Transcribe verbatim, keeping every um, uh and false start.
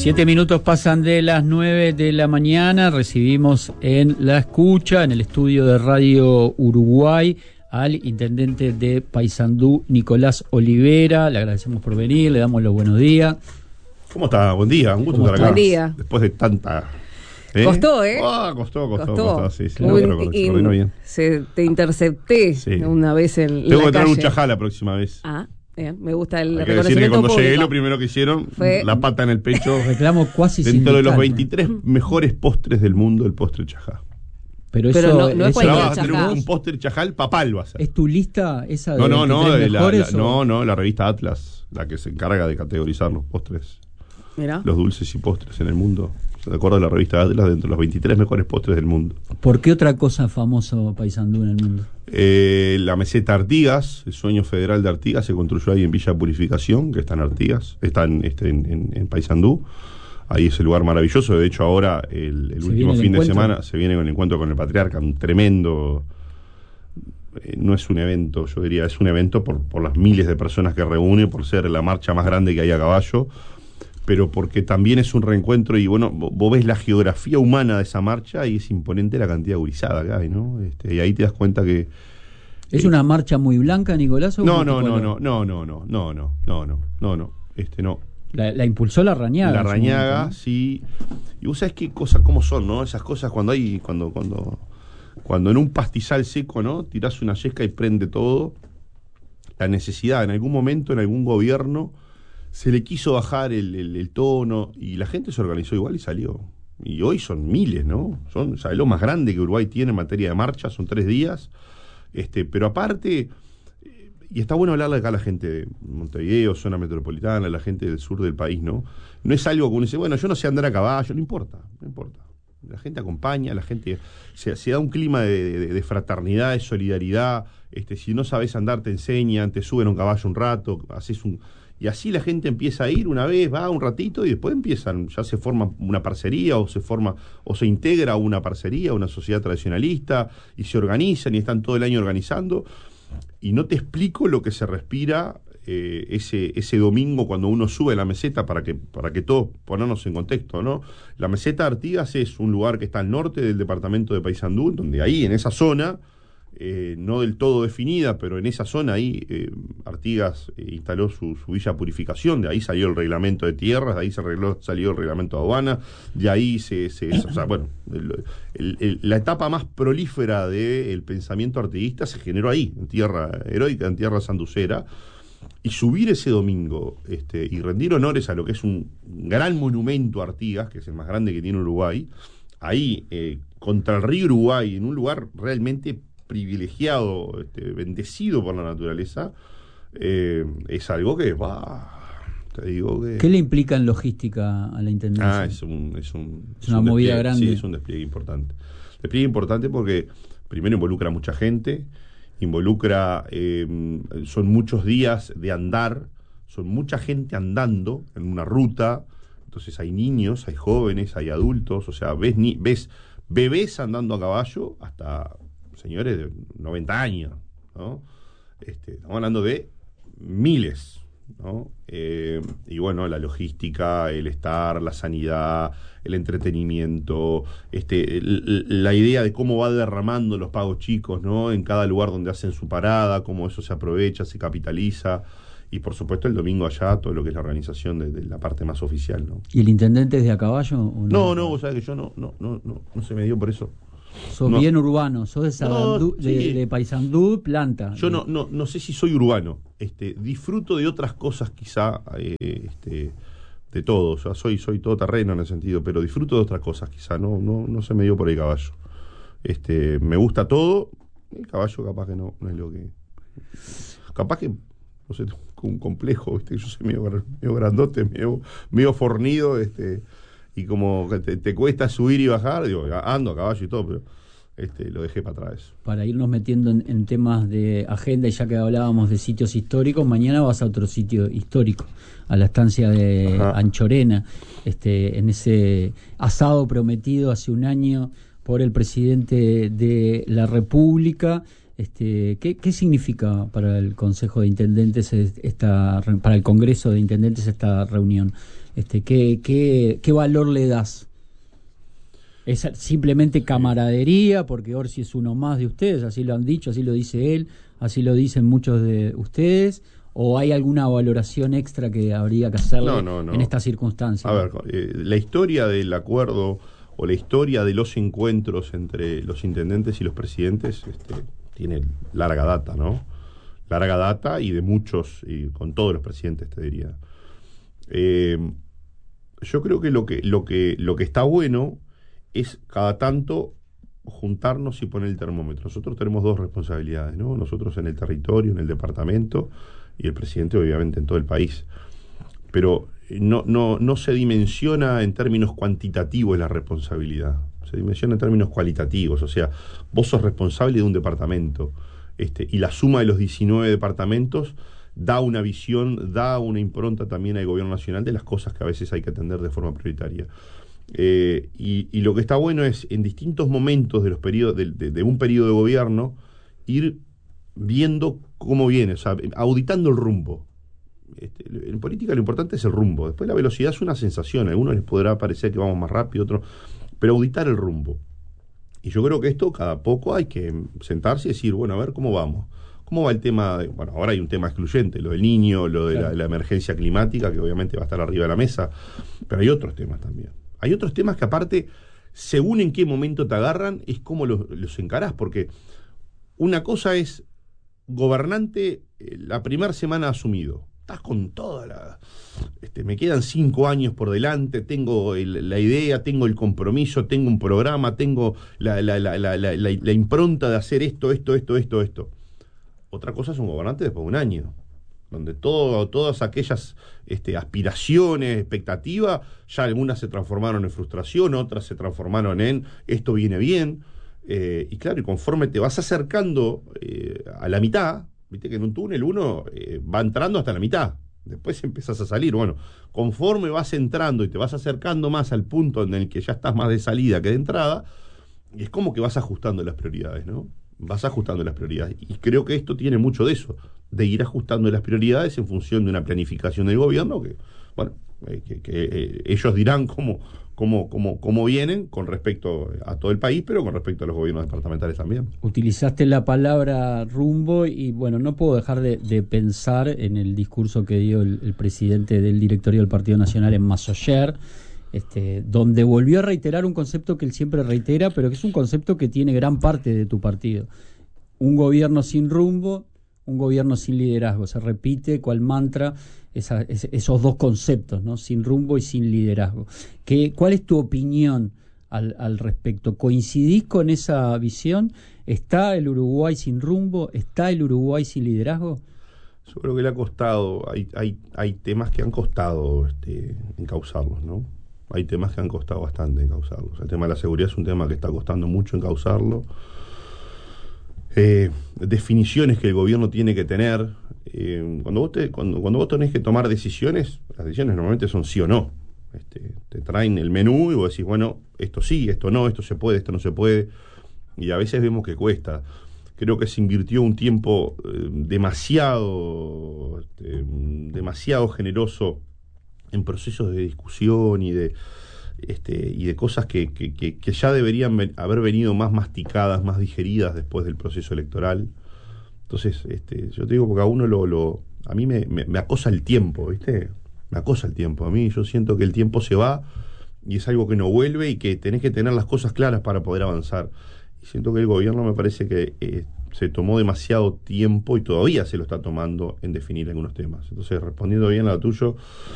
Siete minutos pasan de las nueve de la mañana. Recibimos en la escucha, en el estudio de Radio Uruguay, al intendente de Paysandú, Nicolás Olivera. Le agradecemos por venir, le damos los buenos días. ¿Cómo está? Buen día, un gusto estar acá. Buen día. Después de tanta... ¿eh? Costó, ¿eh? Oh, costó, costó, costó. costó. Sí, sí, Un, no, pero se coordinó bien. Se, te intercepté Sí. una vez en Tengo la que traer calle. un chajá la próxima vez. Ah, bien, me gusta el Hay que decir que reconocimiento cuando llegué público. lo primero que hicieron, Fue- la pata en el pecho. Reclamo cuasi Dentro de los sindical. veintitrés mejores postres del mundo, el postre chajá. Pero, Pero eso, no- no es eso- Ahora cualquier vas a tener chajá. un, un postre chajá, papal va a ser. ¿Es tu lista esa de No, no, no, veintitrés la, mejores, la- o- no, no, la revista Atlas, la que se encarga de categorizar los postres, Mirá. los dulces y postres en el mundo. De acuerdo a la revista Atlas, dentro de los veintitrés mejores postres del mundo. ¿Por qué otra cosa famoso Paysandú en el mundo? Eh, la meseta Artigas, el sueño federal de Artigas, se construyó ahí en Villa Purificación, que está en Artigas, está en, este, en, en, en Paysandú. Ahí es el lugar maravilloso. De hecho, ahora, el, el Se último viene el fin de encuentro. semana, se viene con el encuentro con el patriarca, un tremendo... eh, no es un evento, yo diría, es un evento por, por las miles de personas que reúne, por ser la marcha más grande que hay a caballo, pero porque también es un reencuentro y bueno, vo- vos ves la geografía humana de esa marcha y es imponente la cantidad de gurizada que hay, ¿no? Este, y ahí te das cuenta que... ¿Es eh, una marcha muy blanca, Nicolás? o No, no, no, multicolor? no, no, no, no, no, no, no, no, no, no, este no. La, la impulsó la Rañaga. La en su Rañaga, momento, sí. Y vos sabés qué cosas, cómo son, ¿no? Esas cosas cuando hay, cuando, cuando, cuando en un pastizal seco, ¿no? Tirás una yesca y prende todo. La necesidad, en algún momento, en algún gobierno, se le quiso bajar el, el, el tono y la gente se organizó igual y salió. Y hoy son miles, ¿no? Son, ¿sabés lo más grande que Uruguay tiene en materia de marcha? Son tres días. Este, pero aparte, eh, y está bueno hablarle acá a la gente de Montevideo, zona metropolitana, a la gente del sur del país, ¿no? No es algo que uno dice, bueno, yo no sé andar a caballo, no importa, no importa. La gente acompaña, la gente se, se da un clima de, de, de fraternidad, de solidaridad. Este, si no sabes andar, te enseñan, te suben a un caballo un rato, haces un... Y así la gente empieza a ir una vez, va un ratito y después empiezan, ya se forma una parcería o se forma o se integra a una parcería, una sociedad tradicionalista y se organizan y están todo el año organizando. Y no te explico lo que se respira eh, ese, ese domingo cuando uno sube a la meseta para que, para que todos ponernos en contexto, ¿no? La meseta Artigas es un lugar que está al norte del departamento de Paysandú, donde ahí en esa zona... Eh, no del todo definida, pero en esa zona ahí eh, Artigas eh, instaló su, su villa Purificación, de ahí salió el reglamento de tierras, de ahí se arregló, salió el reglamento de aduana, de ahí se, se o sea, bueno, el, el, el, la etapa más prolífera del pensamiento artiguista se generó ahí, en tierra heroica, en tierra sanducera, y subir ese domingo este, y rendir honores a lo que es un gran monumento a Artigas, que es el más grande que tiene Uruguay, ahí eh, contra el río Uruguay, en un lugar realmente privilegiado, este, bendecido por la naturaleza, eh, es algo que va, te digo que... ¿Qué le implica en logística a la intendencia? Ah, es un... Es, un, Es una movida grande. Sí, es un despliegue importante. Despliegue importante porque primero involucra a mucha gente, involucra, eh, son muchos días de andar, son mucha gente andando en una ruta, entonces hay niños, hay jóvenes, hay adultos, o sea, ves, ni, ves bebés andando a caballo hasta... señores de noventa años, ¿no? Este, estamos hablando de miles, ¿no? Eh, y bueno, la logística, el estar, la sanidad, el entretenimiento, este, el, la idea de cómo va derramando los pagos chicos, ¿no? En cada lugar donde hacen su parada, cómo eso se aprovecha, se capitaliza. Y por supuesto el domingo allá todo lo que es la organización de, de la parte más oficial, ¿no? ¿Y el intendente es de a caballo? ¿O No, no, vos sabés que yo no, no, no, no, no se me dio por eso. Sos No. bien urbano, sos de, Sabandú, No, de, sí. de Paysandú, planta. Yo no, no, no sé si soy urbano. Este, disfruto de otras cosas quizá, eh, este, de todo. O sea, soy, soy todo terreno en el sentido, pero disfruto de otras cosas quizá. No, no, no se me dio por el caballo. Este, me gusta todo. El caballo capaz que no, no es lo que. Capaz que, no sé, con un complejo, ¿viste? Yo soy medio, medio grandote, medio, medio fornido, este. Y como que te, te cuesta subir y bajar, digo, ando a caballo y todo, pero este, lo dejé para atrás. Para irnos metiendo en, en temas de agenda, y ya que hablábamos de sitios históricos, mañana vas a otro sitio histórico, a la estancia de Ajá. Anchorena, este, en ese asado prometido hace un año por el presidente de la República. Este, ¿qué, ¿Qué significa para el Consejo de Intendentes esta, para el Congreso de Intendentes esta reunión? Este, ¿qué, qué, ¿Qué valor le das? ¿Es simplemente camaradería? Porque Orsi es uno más de ustedes, así lo han dicho, así lo dice él, así lo dicen muchos de ustedes. ¿O hay alguna valoración extra que habría que hacerle no, no, no. en estas circunstancias? A ver, eh, la historia del acuerdo o la historia de los encuentros entre los intendentes y los presidentes este, tiene larga data, ¿no? Larga data y de muchos, y con todos los presidentes, te diría. Eh, yo creo que lo que, lo que lo que está bueno es cada tanto juntarnos y poner el termómetro. Nosotros tenemos dos responsabilidades, ¿no? Nosotros en el territorio, en el departamento, y el presidente obviamente en todo el país. Pero no, no, no se dimensiona en términos cuantitativos la responsabilidad, se dimensiona en términos cualitativos. O sea, vos sos responsable de un departamento, este, y la suma de los diecinueve departamentos da una visión, da una impronta también al gobierno nacional de las cosas que a veces hay que atender de forma prioritaria. Eh, y, y lo que está bueno es en distintos momentos de los periodos de, de, de un periodo de gobierno ir viendo cómo viene, o sea, auditando el rumbo. Este, en política lo importante es el rumbo. Después la velocidad es una sensación. A algunos les podrá parecer que vamos más rápido, otros, pero auditar el rumbo. Y yo creo que esto cada poco hay que sentarse y decir, bueno, a ver cómo vamos. ¿Cómo va el tema? De, bueno, ahora hay un tema excluyente, lo del niño, lo de claro. la, la emergencia climática, que obviamente va a estar arriba de la mesa, pero hay otros temas también. Hay otros temas que aparte, según en qué momento te agarran, es cómo los, los encarás, porque una cosa es gobernante eh, la primera semana asumido. Estás con toda la... Este, me quedan cinco años por delante, tengo el, la idea, tengo el compromiso, tengo un programa, tengo la, la, la, la, la, la, la impronta de hacer esto, esto, esto, esto, esto. Otra cosa es un gobernante después de un año, donde todo, todas aquellas este, aspiraciones, expectativas, ya algunas se transformaron en frustración, otras se transformaron en esto viene bien. Eh, y claro, y conforme te vas acercando eh, a la mitad, viste que en un túnel uno eh, va entrando hasta la mitad, después empiezas a salir. Bueno, conforme vas entrando y te vas acercando más al punto en el que ya estás más de salida que de entrada, es como que vas ajustando las prioridades, ¿no? Vas ajustando las prioridades. Y creo que esto tiene mucho de eso, de ir ajustando las prioridades en función de una planificación del gobierno que, bueno, eh, que, que eh, ellos dirán cómo, cómo, cómo, cómo vienen con respecto a todo el país, pero con respecto a los gobiernos departamentales también. Utilizaste la palabra rumbo y, bueno, no puedo dejar de, de pensar en el discurso que dio el, el presidente del directorio del Partido Nacional en Massoyer, Este, donde volvió a reiterar un concepto que él siempre reitera, pero que es un concepto que tiene gran parte de tu partido. Un gobierno sin rumbo, un gobierno sin liderazgo. Se repite cual mantra esa, es, esos dos conceptos, ¿no? Sin rumbo y sin liderazgo. ¿Qué, ¿Cuál es tu opinión al, al respecto? ¿Coincidís con esa visión? ¿Está el Uruguay sin rumbo? ¿Está el Uruguay sin liderazgo? Yo creo que le ha costado, hay, hay, hay temas que han costado este, encauzarlos, ¿no? Hay temas que han costado bastante encauzarlos. El tema de la seguridad es un tema que está costando mucho encauzarlo. Eh, definiciones que el gobierno tiene que tener. Eh, cuando, vos te, cuando, cuando vos tenés que tomar decisiones, las decisiones normalmente son sí o no. Este, te traen el menú y vos decís, bueno, esto sí, esto no, esto se puede, esto no se puede. Y a veces vemos que cuesta. Creo que se invirtió un tiempo eh, demasiado, este, demasiado generoso en procesos de discusión y de este y de cosas que, que, que, que ya deberían ven, haber venido más masticadas, más digeridas después del proceso electoral. Entonces, este, yo te digo porque a uno lo, lo a mí me, me, me acosa el tiempo, ¿viste? Me acosa el tiempo. A mí yo siento que el tiempo se va y es algo que no vuelve y que tenés que tener las cosas claras para poder avanzar. Y siento que el gobierno me parece que eh, se tomó demasiado tiempo y todavía se lo está tomando en definir algunos temas. Entonces, respondiendo bien a lo tuyo,